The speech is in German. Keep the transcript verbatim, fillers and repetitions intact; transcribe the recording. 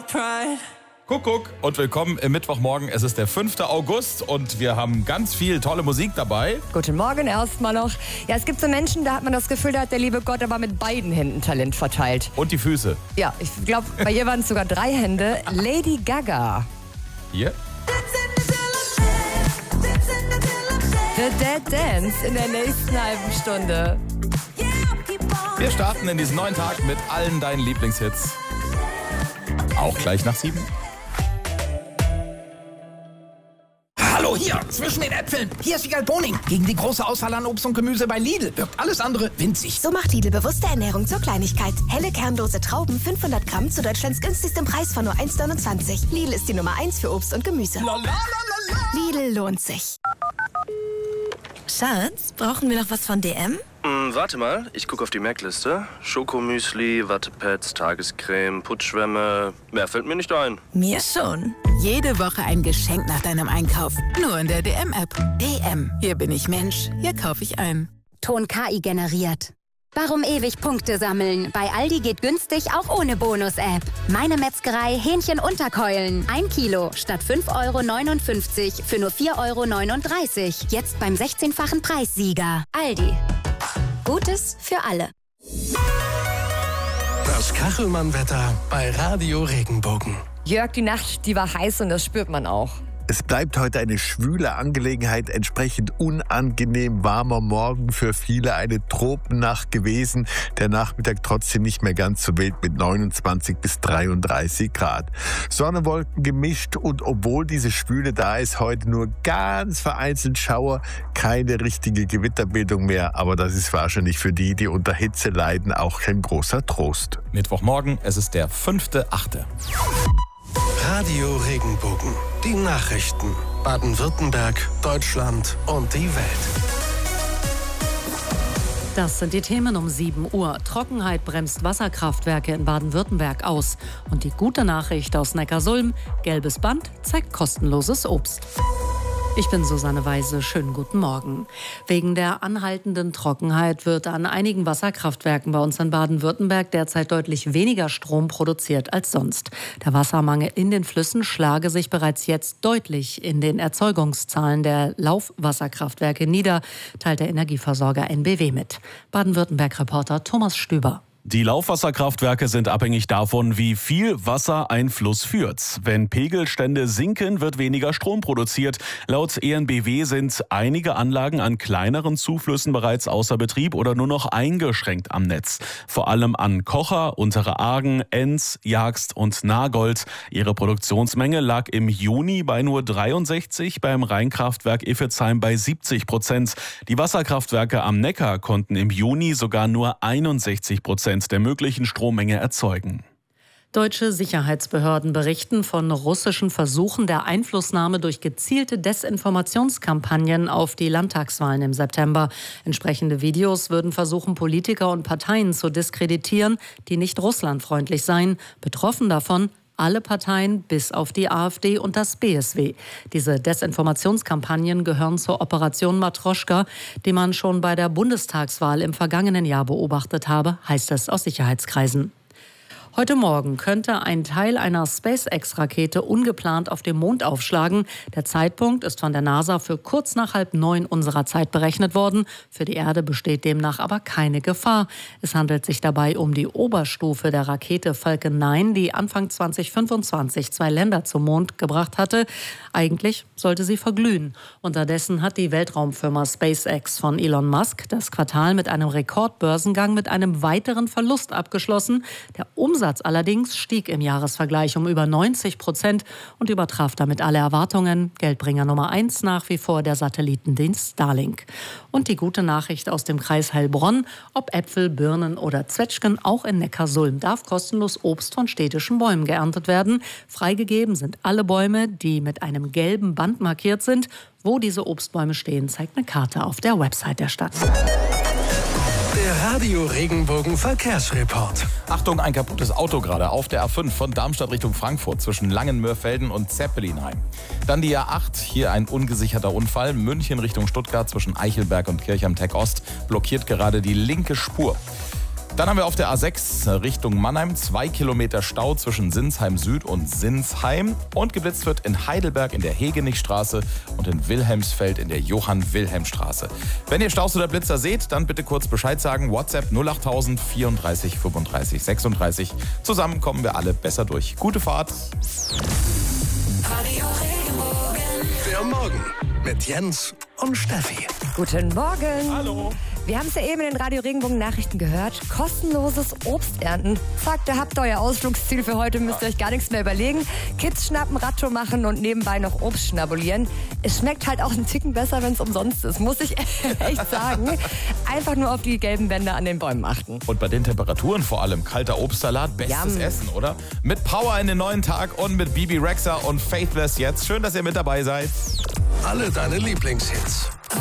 Kuckuck und willkommen im Mittwochmorgen. Es ist der fünfte August und wir haben ganz viel tolle Musik dabei. Guten Morgen erstmal noch. Ja, es gibt so Menschen, da hat man das Gefühl, da hat der liebe Gott aber mit beiden Händen Talent verteilt. Und die Füße. Ja, ich glaube, bei ihr waren es sogar drei Hände. Lady Gaga. Hier. The Dead Dance in der nächsten halben Stunde. Wir starten in diesen neuen Tag mit allen deinen Lieblingshits. Auch gleich nach sieben. Hallo, hier, zwischen den Äpfeln. Hier ist Wiegald Boning. Gegen die große Auswahl an Obst und Gemüse bei Lidl wirkt alles andere winzig. So macht Lidl bewusste Ernährung zur Kleinigkeit. Helle kernlose Trauben, fünfhundert Gramm zu Deutschlands günstigstem Preis von nur eins neunundzwanzig. Lidl ist die Nummer eins für Obst und Gemüse. La, la, la, la, la. Lidl lohnt sich. Schatz, brauchen wir noch was von D M? Hm, warte mal, ich gucke auf die Merkliste. Schokomüsli, Wattepads, Tagescreme, Putzschwämme. Mehr fällt mir nicht ein. Mir schon. Jede Woche ein Geschenk nach deinem Einkauf. Nur in der D M-App. D M. Hier bin ich Mensch. Hier kaufe ich ein. Ton K I generiert. Warum ewig Punkte sammeln? Bei Aldi geht günstig auch ohne Bonus-App. Meine Metzgerei Hähnchen Unterkeulen. Ein Kilo statt fünf Euro neunundfünfzig für nur vier Euro neununddreißig. Jetzt beim sechzehnfachen Preissieger. Aldi. Gutes für alle. Das Kachelmann-Wetter bei Radio Regenbogen. Jörg, die Nacht, die war heiß und das spürt man auch. Es bleibt heute eine schwüle Angelegenheit, entsprechend unangenehm warmer Morgen für viele, eine Tropennacht gewesen. Der Nachmittag trotzdem nicht mehr ganz so wild mit neunundzwanzig bis dreiunddreißig Grad. Sonne, Wolken gemischt und obwohl diese Schwüle da ist, heute nur ganz vereinzelt Schauer, keine richtige Gewitterbildung mehr, aber das ist wahrscheinlich für die, die unter Hitze leiden, auch kein großer Trost. Mittwochmorgen, es ist der fünfte achte Radio Regenbogen. Die Nachrichten. Baden-Württemberg, Deutschland und die Welt. Das sind die Themen um sieben Uhr. Trockenheit bremst Wasserkraftwerke in Baden-Württemberg aus. Und die gute Nachricht aus Neckarsulm: Gelbes Band zeigt kostenloses Obst. Ich bin Susanne Weise. Schönen guten Morgen. Wegen der anhaltenden Trockenheit wird an einigen Wasserkraftwerken bei uns in Baden-Württemberg derzeit deutlich weniger Strom produziert als sonst. Der Wassermangel in den Flüssen schlage sich bereits jetzt deutlich in den Erzeugungszahlen der Laufwasserkraftwerke nieder, teilt der Energieversorger N B W mit. Baden-Württemberg-Reporter Thomas Stüber. Die Laufwasserkraftwerke sind abhängig davon, wie viel Wasser ein Fluss führt. Wenn Pegelstände sinken, wird weniger Strom produziert. Laut E N B W sind einige Anlagen an kleineren Zuflüssen bereits außer Betrieb oder nur noch eingeschränkt am Netz. Vor allem an Kocher, Untere Argen, Enz, Jagst und Nagold. Ihre Produktionsmenge lag im Juni bei nur dreiundsechzig, beim Rheinkraftwerk Iffezheim bei siebzig Prozent. Die Wasserkraftwerke am Neckar konnten im Juni sogar nur einundsechzig Prozent der möglichen Strommenge erzeugen. Deutsche Sicherheitsbehörden berichten von russischen Versuchen der Einflussnahme durch gezielte Desinformationskampagnen auf die Landtagswahlen im September. Entsprechende Videos würden versuchen, Politiker und Parteien zu diskreditieren, die nicht russlandfreundlich seien. Betroffen davon alle Parteien bis auf die AfD und das B S W. Diese Desinformationskampagnen gehören zur Operation Matroschka, die man schon bei der Bundestagswahl im vergangenen Jahr beobachtet habe, heißt es aus Sicherheitskreisen. Heute Morgen könnte ein Teil einer SpaceX-Rakete ungeplant auf dem Mond aufschlagen. Der Zeitpunkt ist von der NASA für kurz nach halb neun unserer Zeit berechnet worden. Für die Erde besteht demnach aber keine Gefahr. Es handelt sich dabei um die Oberstufe der Rakete Falcon neun, die Anfang zweitausendfünfundzwanzig zwei Länder zum Mond gebracht hatte. Eigentlich sollte sie verglühen. Unterdessen hat die Weltraumfirma SpaceX von Elon Musk das Quartal mit einem Rekordbörsengang mit einem weiteren Verlust abgeschlossen. Der Umsatz allerdings stieg im Jahresvergleich um über neunzig Prozent und übertraf damit alle Erwartungen. Geldbringer Nummer eins nach wie vor der Satellitendienst Starlink. Und die gute Nachricht aus dem Kreis Heilbronn: Ob Äpfel, Birnen oder Zwetschgen, auch in Neckarsulm darf kostenlos Obst von städtischen Bäumen geerntet werden. Freigegeben sind alle Bäume, die mit einem gelben Band markiert sind. Wo diese Obstbäume stehen, zeigt eine Karte auf der Website der Stadt. Der Radio Regenbogen Verkehrsreport. Achtung, ein kaputtes Auto gerade auf der A fünf von Darmstadt Richtung Frankfurt zwischen Langenmörfelden und Zeppelinheim. Dann die A acht, hier ein ungesicherter Unfall. München Richtung Stuttgart zwischen Eichelberg und Kirchheim-Tech Ost blockiert gerade die linke Spur. Dann haben wir auf der A sechs Richtung Mannheim zwei Kilometer Stau zwischen Sinsheim Süd und Sinsheim. Und geblitzt wird in Heidelberg in der Hegenichstraße und in Wilhelmsfeld in der Johann-Wilhelm-Straße. Wenn ihr Staus oder Blitzer seht, dann bitte kurz Bescheid sagen. WhatsApp null acht null null vierunddreißig fünfunddreißig sechsunddreißig. Zusammen kommen wir alle besser durch. Gute Fahrt. Der Morgen mit Jens und Steffi. Guten Morgen. Hallo. Wir haben es ja eben in den Radio Regenbogen Nachrichten gehört. Kostenloses Obst ernten. Sagt, ihr habt euer Ausflugsziel für heute, müsst ihr euch gar nichts mehr überlegen. Kids schnappen, Radtour machen und nebenbei noch Obst schnabulieren. Es schmeckt halt auch einen Ticken besser, wenn es umsonst ist, muss ich echt sagen. Einfach nur auf die gelben Bänder an den Bäumen achten. Und bei den Temperaturen vor allem kalter Obstsalat, bestes Yum. Essen, oder? Mit Power in den neuen Tag und mit Bibi Rexha und Faithless jetzt. Schön, dass ihr mit dabei seid. Alle deine Lieblingshits.